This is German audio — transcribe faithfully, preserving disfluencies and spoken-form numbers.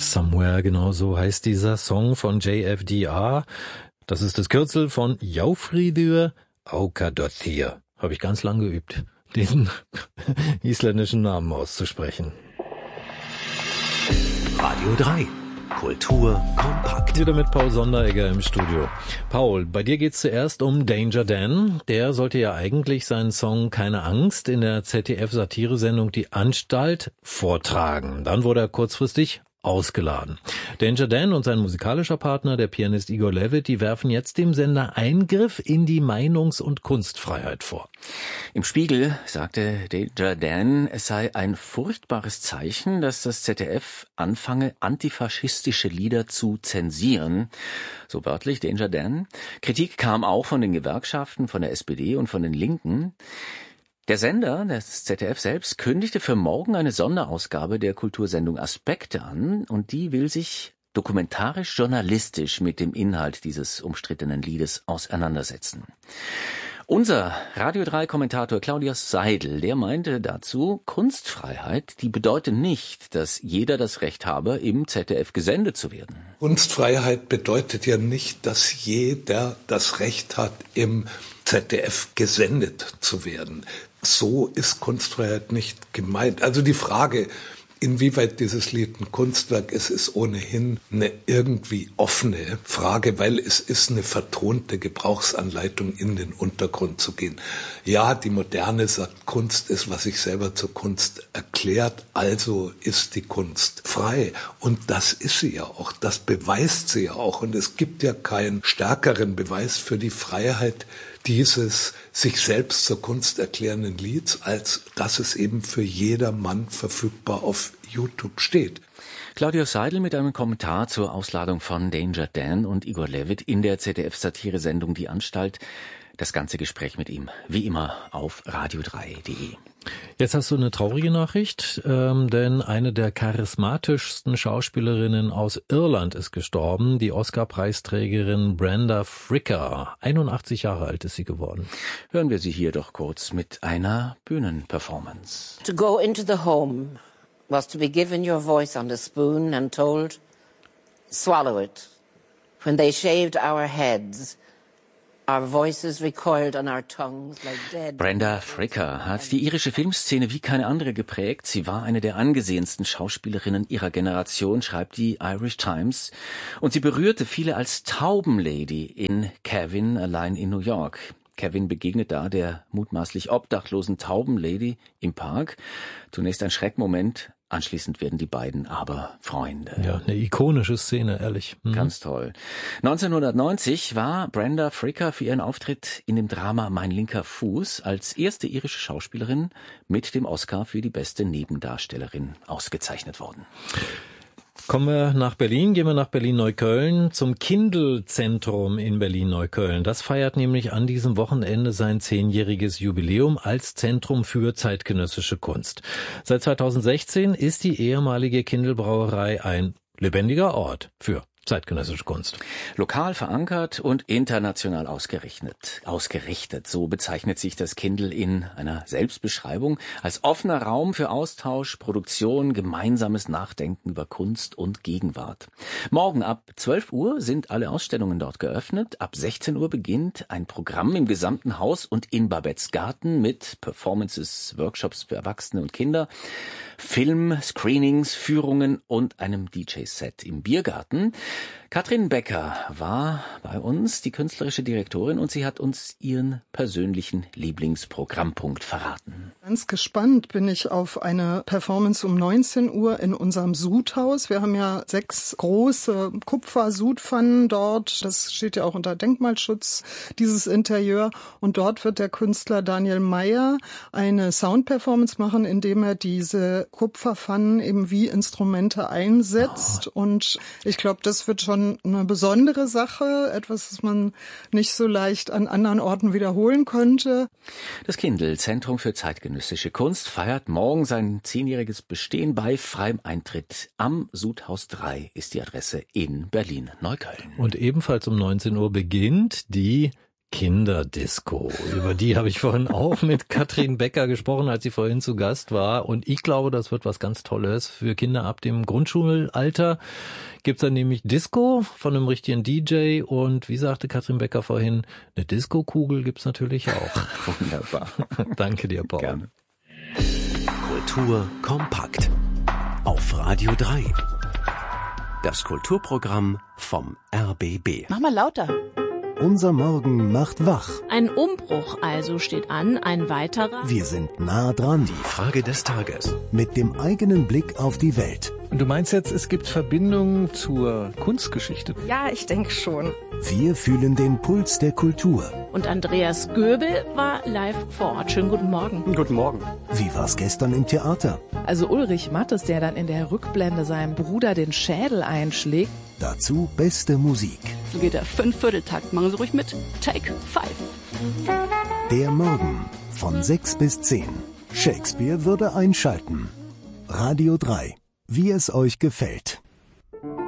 Somewhere, genau so heißt dieser Song von J F D R. Das ist das Kürzel von Jaufriður Aukadottir. Habe ich ganz lang geübt, diesen isländischen Namen auszusprechen. Radio drei. Kultur kompakt. Wieder mit Paul Sonderegger im Studio. Paul, bei dir geht's zuerst um Danger Dan. Der sollte ja eigentlich seinen Song Keine Angst in der Z D F-Satiresendung Die Anstalt vortragen. Dann wurde er kurzfristig ausgeladen. Danger Dan und sein musikalischer Partner, der Pianist Igor Levit, die werfen jetzt dem Sender Eingriff in die Meinungs- und Kunstfreiheit vor. Im Spiegel sagte Danger Dan, es sei ein furchtbares Zeichen, dass das Z D F anfange, antifaschistische Lieder zu zensieren. So wörtlich Danger Dan. Kritik kam auch von den Gewerkschaften, von der S P D und von den Linken. Der Sender, das Z D F selbst, kündigte für morgen eine Sonderausgabe der Kultursendung Aspekte an und die will sich dokumentarisch-journalistisch mit dem Inhalt dieses umstrittenen Liedes auseinandersetzen. Unser Radio drei Kommentator Claudius Seidel, der meinte dazu, Kunstfreiheit, die bedeutet nicht, dass jeder das Recht habe, im Z D F gesendet zu werden. Kunstfreiheit bedeutet ja nicht, dass jeder das Recht hat, im Z D F gesendet zu werden. So ist Kunstfreiheit nicht gemeint. Also die Frage, inwieweit dieses Lied ein Kunstwerk ist, ist ohnehin eine irgendwie offene Frage, weil es ist eine vertonte Gebrauchsanleitung, in den Untergrund zu gehen. Ja, die Moderne sagt, Kunst ist, was sich selber zur Kunst erklärt, also ist die Kunst frei. Und das ist sie ja auch, das beweist sie ja auch. Und es gibt ja keinen stärkeren Beweis für die Freiheit dieses sich selbst zur Kunst erklärenden Lieds, als dass es eben für jedermann verfügbar auf YouTube steht. Claudius Seidel mit einem Kommentar zur Ausladung von Danger Dan und Igor Levit in der Z D F-Satiresendung Die Anstalt. Das ganze Gespräch mit ihm, wie immer, auf radio drei punkt de. Jetzt hast du eine traurige Nachricht, ähm, denn eine der charismatischsten Schauspielerinnen aus Irland ist gestorben, die Oscar-Preisträgerin Brenda Fricker. einundachtzig Jahre alt ist sie geworden. Hören wir sie hier doch kurz mit einer Bühnenperformance. To go into the home was to be given your voice on the spoon and told, swallow it. When they shaved our heads, our voices recoiled on our tongues like dead. Brenda Fricker hat die irische Filmszene wie keine andere geprägt. Sie war eine der angesehensten Schauspielerinnen ihrer Generation, schreibt die Irish Times. Und sie berührte viele als Taubenlady in Kevin, allein in New York. Kevin begegnet da der mutmaßlich obdachlosen Taubenlady im Park. Zunächst ein Schreckmoment, anschließend werden die beiden aber Freunde. Ja, eine ikonische Szene, ehrlich. Mhm. Ganz toll. neunzehnhundertneunzig war Brenda Fricker für ihren Auftritt in dem Drama Mein linker Fuß als erste irische Schauspielerin mit dem Oscar für die beste Nebendarstellerin ausgezeichnet worden. Kommen wir nach Berlin, gehen wir nach Berlin-Neukölln zum Kindl-Zentrum in Berlin-Neukölln. Das feiert nämlich an diesem Wochenende sein zehnjähriges Jubiläum als Zentrum für zeitgenössische Kunst. Seit zweitausendsechzehn ist die ehemalige Kindl-Brauerei ein lebendiger Ort für zeitgenössische Kunst. Lokal verankert und international ausgerichtet. Ausgerichtet, so bezeichnet sich das Kindl in einer Selbstbeschreibung als offener Raum für Austausch, Produktion, gemeinsames Nachdenken über Kunst und Gegenwart. Morgen ab zwölf Uhr sind alle Ausstellungen dort geöffnet. Ab sechzehn Uhr beginnt ein Programm im gesamten Haus und in Babettes Garten mit Performances, Workshops für Erwachsene und Kinder, Film, Screenings, Führungen und einem D J-Set im Biergarten. Katrin Becker war bei uns, die künstlerische Direktorin, und sie hat uns ihren persönlichen Lieblingsprogrammpunkt verraten. Ganz gespannt bin ich auf eine Performance um neunzehn Uhr in unserem Sudhaus. Wir haben ja sechs große Kupfer-Sudpfannen dort. Das steht ja auch unter Denkmalschutz, dieses Interieur. Und dort wird der Künstler Daniel Meyer eine Soundperformance machen, indem er diese Kupferpfannen eben wie Instrumente einsetzt. Oh. Und ich glaube, das wird schon eine besondere Sache, etwas, das man nicht so leicht an anderen Orten wiederholen könnte. Das Kindl, Zentrum für zeitgenössische Kunst, feiert morgen sein zehnjähriges Bestehen bei freiem Eintritt. Am Sudhaus drei ist die Adresse in Berlin-Neukölln. Und ebenfalls um neunzehn Uhr beginnt die Kinderdisco. Über die habe ich vorhin auch mit Katrin Becker gesprochen, als sie vorhin zu Gast war. Und ich glaube, das wird was ganz Tolles für Kinder ab dem Grundschulalter. Gibt's dann nämlich Disco von einem richtigen D J. Und wie sagte Katrin Becker vorhin, eine Disco-Kugel gibt's natürlich auch. Wunderbar. Danke dir, Paul. Gerne. Kultur kompakt. Auf Radio drei. Das Kulturprogramm vom R B B. Mach mal lauter. Unser Morgen macht wach. Ein Umbruch also steht an, ein weiterer. Wir sind nah dran. Die Frage des Tages. Mit dem eigenen Blick auf die Welt. Und du meinst jetzt, es gibt Verbindungen zur Kunstgeschichte? Ja, ich denke schon. Wir fühlen den Puls der Kultur. Und Andreas Göbel war live vor Ort. Schönen guten Morgen. Guten Morgen. Wie war's gestern im Theater? Also Ulrich Mattes, der dann in der Rückblende seinem Bruder den Schädel einschlägt. Dazu beste Musik. So geht der Fünfvierteltakt. Machen Sie ruhig mit. Take five. Der Morgen von sechs bis zehn. Shakespeare würde einschalten. Radio drei. Wie es euch gefällt.